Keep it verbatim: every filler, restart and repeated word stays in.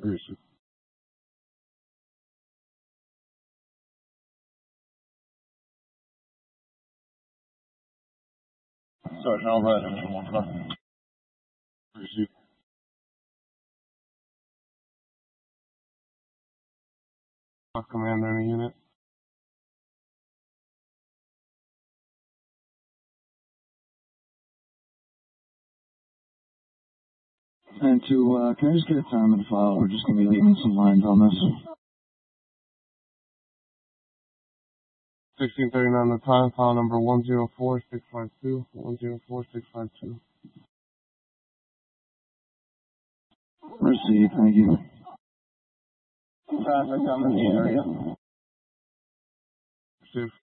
Receive. Sergeant, all right, I'm one five. Receive. Commander in the unit. And to, uh, can I just get a time and file? We're just going to be leaving some lines on this. sixteen thirty-nine the time, file number one zero four six five two, one zero four six five two. Receive, thank you. Traffic, I'm in the area. Receive.